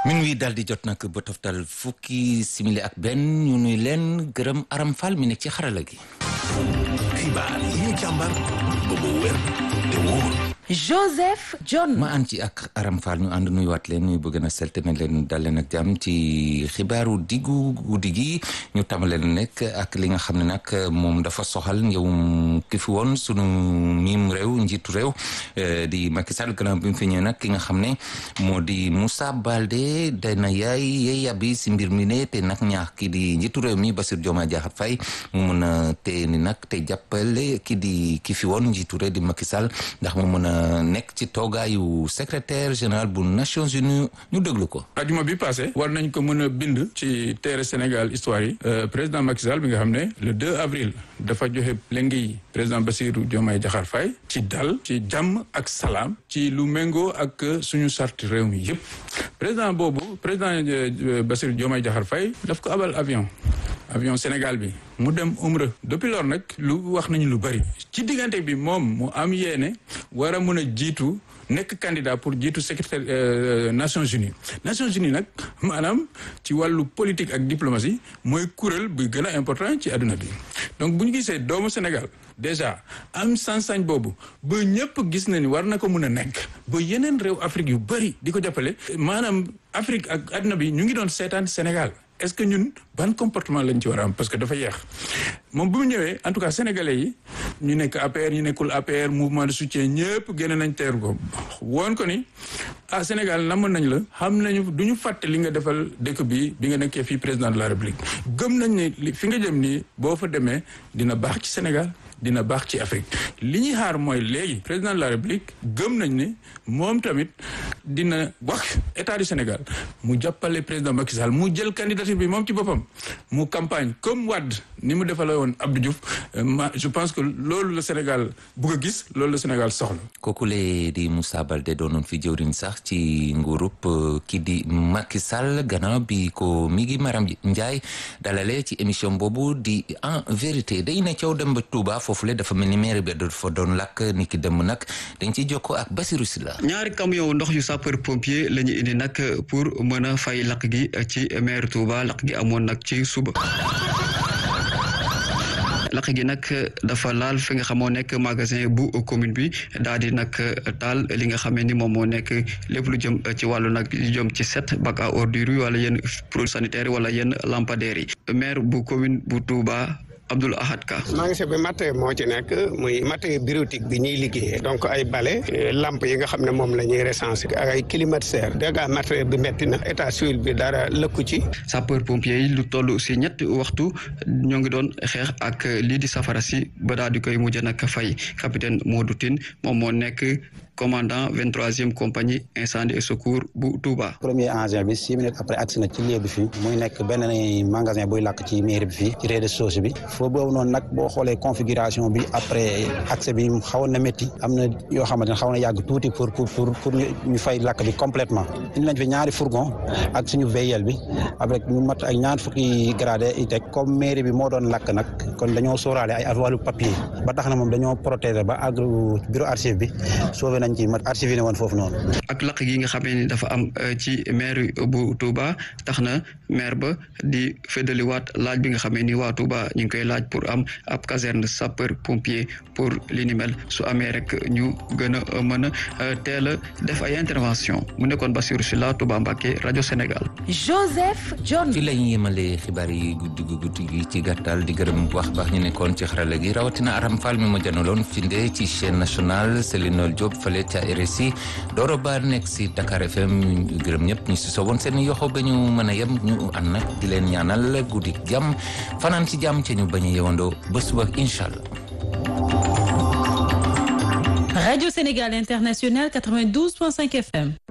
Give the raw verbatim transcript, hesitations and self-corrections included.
minuit daal di jot nag ba toftal fukki simili ak benn ñu nuy leen gërëm Aram Fall mi nekk ci xarala gi. xibaar yi ñu càmbar ba mu wér te wóor. Joseph John. ma ànd ci ak Aram Fall ñu ànd nuyuwaat leen ñu bëgg na selte na leen dal leen ak jàmm ci xibaaru diggu guddi gi ñu tàmbale nekk ak li nga xam ne nag moom dafa soxal ñëwum ki fi woon sunu miim réew njiitu réew di Macky Sall gannaaw bi mu fi ñëwee nag ki nga xam ne moo di Moussa Baldé dana yaay yey yàbbi si mbir mi ne te nag ñaax ki di njiitu réew mi Bassirou Diomaye Diakhar Faye mu mën a téye ni nag te jàppale ki di ki fi woon njiitu réew di Macky Sall ndax mu mën a nekk ci toogaayu secrétaire général bu Nations Unies ñu déglu ko. ajuma bi passé war nañ ko mën a bind ci téere Sénégal histoire yi président Macky Sall bi nga xam ne le deux avril dafa joxe lengi président Bassirou Diomaye Diakhar Faye ci dal ci jàmm ak salaam ci lu méngoo ak suñu sart réew mi yëpp président boobu président Bassirou Diomaye Diakhar Faye daf ko abal avion avion Sénégal bi mu dem umra depuis lors nag lu wax nañu lu bari ci diggante bi moom mu am yéene war a mën a jiitu nekk candidat pour jiitu secrétaire euh, Nations Unies Nations Unies nag maanaam ci wàllu politique ak diplomatie mooy kuréel bu gën a important ci àdduna bi donc bu ñu gisee doomu Sénégal déjà am sañ-sañ boobu ba ñëpp gis na ni war na ko mën a nekk ba yeneen réew Afrique yu bari di ko jàppale maanaam Afrique ak àdduna bi ñu ngi doon seetaan Sénégal est-ce que ñun ban comportement lañ ci war a am parce que dafa yeex moom bu mu ñëwee en tout cas sénégalais yi ñu nekk A P R ñu nekkul A P R mouvement de soutien ñëpp génne nañ teeru ko woon ko ni ah Sénégal namoon nañ la xam nañu du ñu fàtte li nga defal dëkk bi bi nga nekkee fii président de la République gëm nañ ne fi nga jëm nii boo fa demee dina baax ci Sénégal dina baax ci Afrique li ñuy xaar mooy léegi président de la République gëm nañ ne moom tamit dina wax état du Sénégal mu jàppale président Macky Sall mu jël candidature bi moom ci boppam mu campagne comme Wade ni mu defale woon Abdou Diouf ma je pense que loolu la Sénégal bugg a gis loolu la Sénégal soxla. kooku lee di Moussa Baldé doonoon fi jëwriñ sax ci nguurub ki di Macky Sall gannaaw bi ko mi ngi Maram Ndiaye dalale ci émission boobu di en vérité day ne caw dem ba Touba foofule dafa mel ni maire bi dafa doon lakk ni ki dem nag dañ ciy jokkoo ak Bassirou Sylla. ñaari camion ndox yu sapeur pompier la ñu indi nag pour mën a fay lakk gi ci maire Touba lakk gi amoon nag ci suba. lakk gi nag dafa laal fi nga xamoo nekk magasin bu commune bi daal di nag taal li nga xamee ni moom moo nekk lépp lu jëm ci wàllu nag jëm ci set bac à ordures wala yenn produits sanitaires wala yenn lampadaires yi maire bu commune bu Touba Abdoul Ahad Ka. magasin bi matériel moo ci nekk muy matériel bureautique bi ñuy liggéeyee donc ay balai lampe yi nga xam ne moom la ñuy recenser ak ay climatiseur dégg matériel bi metti na état civil bi dara lëkku ci. sapeur pompier yi lu toll si ñetti waxtu ñoo ngi doon xeex ak lii di safara si ba daal di koy mujj nag fay capitaine Modou Tine moom moo nekk commandant vingt-troisième compagnie incendie et secours bu Touba. premier engin bi six minutes après agsi na ci lieu bi fii muy nekk benn magasin buy lakk ci mairie bi fii ci rez-de-chaussée bi foo boobu noonu nag boo xoolee configuration bi après accès bi xawoon na métti am na yoo xamante ne xaw na yàgg tuuti pour pour pour pour ñu fay lakk bi complètement indi nañ fi ñaari fourgon ak suñu V I L bi avec ñu mat ay ñaar fukki gradé yi teg comme mairie bi moo doon lakk nag kon dañoo sóoraale ay wàllu papier ba tax na moom dañoo protéger ba àgg bureau archive bi sauvé nañ ci mat archivé ne woon foofu noonu. ak lakk gi nga xamee ni dafa am ci maire bu Touba tax na maire ba di feddaliwaat laaj bi nga xamee ni waa Touba ñu ngi koy laaj pour am ab caserne sapeur pompier pour li ni mel su amee rek ñu gën a mën a teel a def ay intervention mu nekkoon Bassirou Sylla Touba Mbacké rajo Sénégal. Joseph John. ci lañ yemale xibaar yi guddi guddi gi ci gàttal di gërëm bu baax baax ñu nekkoon ci xarala gi rawatina Aram Fall mi ma janaloon fi nde ci chaîne nationale Céline Diop fale ca R S I Doro Ba nekk si Dakar F M gërëm ñëpp ñu si soowoon seen yoxo ba ñu mën a yem ñu ànd nag di leen ñaanal guddi jàmm fanaan ci jàmm ci ñu bañ a yewandoo ba suba incha allah. Radio Sénégal International quatre-vingt-douze point cinq F M.